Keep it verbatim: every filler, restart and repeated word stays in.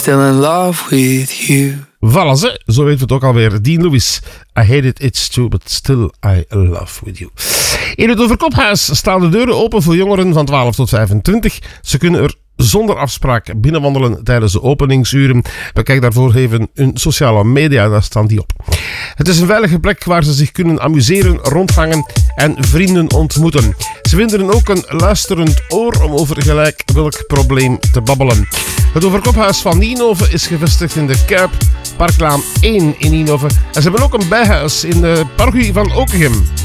Still in love with you. Voilà, ze. Zo weten we het ook alweer. Dean Lewis. I hate it, it's true, but still I love with you. In het Overkophuis staan de deuren open voor jongeren van twaalf tot vijfentwintig. Ze kunnen er zonder afspraak binnenwandelen tijdens de openingsuren. Bekijk daarvoor even hun sociale media, daar staan die op. Het is een veilige plek waar ze zich kunnen amuseren, rondhangen en vrienden ontmoeten. Ze vinden ook een luisterend oor om over gelijk welk probleem te babbelen. Het Overkophuis van Nienhoven is gevestigd in de Kuip, Parklaan één in Nienhoven. En ze hebben ook een bijhuis in de parochie van Okegem.